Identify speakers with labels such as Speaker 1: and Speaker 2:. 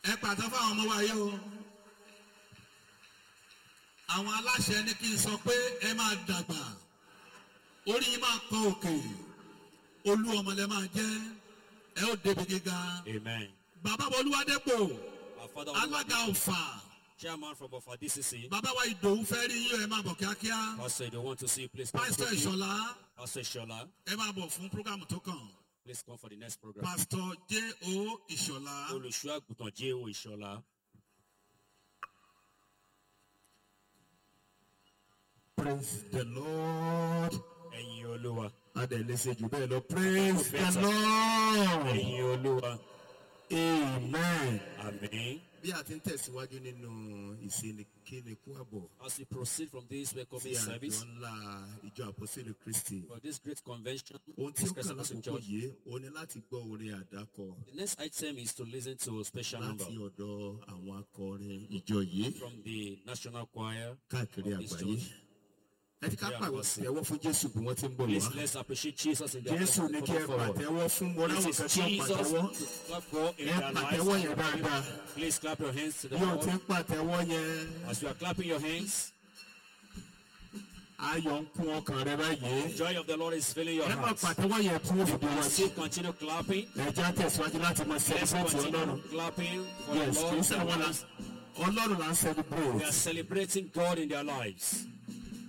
Speaker 1: ẹ pàtó fáwọn ọmọ wa yẹ o. Àwọn aláṣẹ ní kí n sọ pé ẹ máa dàgbà, orí yín máa kọ òkè, olú ọmọ lẹ máa jẹ́, ẹ ó débi gíga.
Speaker 2: Amen.
Speaker 1: Bàbá Olúwadépò,
Speaker 2: Our Father,
Speaker 1: alága Ọ̀fà,
Speaker 2: Chairman from Ofa DCC.
Speaker 1: bàbá wa Ìdòwú fẹ́ rí yín, ẹ máa bọ̀ kíákíá.
Speaker 2: Pastor, they want to see you. Please come
Speaker 1: Pásítọ̀
Speaker 2: quickly.
Speaker 1: Ìṣọ̀lá,
Speaker 2: Pastor Shola,
Speaker 1: ẹ máa bọ̀ fún prógámù tó kàn.
Speaker 2: please come for the next program.
Speaker 1: Pásítọ̀ J.O. Ìṣọ̀lá.
Speaker 2: Olùṣọ́-àgùntàn J.O. Ìṣọ̀lá.
Speaker 1: Praise the Lord.
Speaker 2: Ẹ̀yin Olúwa.
Speaker 1: Adẹ̀lẹ́sẹ̀ jù bẹ́ẹ̀ lọ. Praise the Lord.
Speaker 2: Ẹ̀yin Olúwa.
Speaker 1: Amen.
Speaker 2: Àmín.
Speaker 1: Bí a ti ń tẹ̀síwájú nínú ìsìnkínikú àbọ̀
Speaker 2: As we proceed from this
Speaker 1: tí
Speaker 2: welcoming
Speaker 1: àjọ
Speaker 2: service
Speaker 1: ńlá ìjọ àpọ́sítélì Kristi.
Speaker 2: for this great convention,
Speaker 1: Ohun tí
Speaker 2: this
Speaker 1: ó kàn
Speaker 2: Christmas
Speaker 1: lákòókò
Speaker 2: church,
Speaker 1: yìí, ó ní láti gbọ́ orin àdákọ
Speaker 2: the next item is to listen to a special number
Speaker 1: láti ọ̀dọ̀ àwọn akọrin ìjọ yìí
Speaker 2: from the National Choir
Speaker 1: káàkiri
Speaker 2: of this
Speaker 1: àgbáyé.
Speaker 2: church.
Speaker 1: Ẹ ti ká pàtẹ́wọ́ fún Jésù bí wọ́n ti ń bọ̀
Speaker 2: Please,
Speaker 1: wá.
Speaker 2: let's appreciate Jesus in their
Speaker 1: Jésù ní kí ẹ pàtẹ́wọ́ fún wọn láwọn
Speaker 2: This
Speaker 1: kan
Speaker 2: is
Speaker 1: tí ó
Speaker 2: Jesus
Speaker 1: pàtẹ́wọ́.
Speaker 2: clap for in
Speaker 1: Ẹ
Speaker 2: their
Speaker 1: pàtẹ́wọ́ yẹn
Speaker 2: lives.
Speaker 1: dáadáa.
Speaker 2: Please clap your hands to the
Speaker 1: Bí o ti
Speaker 2: Lord.
Speaker 1: ń pàtẹ́wọ́ yẹn,
Speaker 2: As you are clapping your hands,
Speaker 1: ayọ̀ ń kún ọkàn rẹ báyìí.
Speaker 2: joy of the Lord is filling your
Speaker 1: Ẹ máa
Speaker 2: heart.
Speaker 1: pàtẹ́wọ́ yẹn fún òfìdí
Speaker 2: And
Speaker 1: wọn.
Speaker 2: still continue clapping.
Speaker 1: Ẹ jẹ́ àtẹ̀síwájú láti máa
Speaker 2: Let's
Speaker 1: celebrate
Speaker 2: continue
Speaker 1: Ọlọ́run.
Speaker 2: clapping for
Speaker 1: Yes,
Speaker 2: the
Speaker 1: kì í
Speaker 2: Lord.
Speaker 1: ṣe àwọn Ọlọ́run là ń
Speaker 2: We are
Speaker 1: celebrate.
Speaker 2: celebrating God in their lives.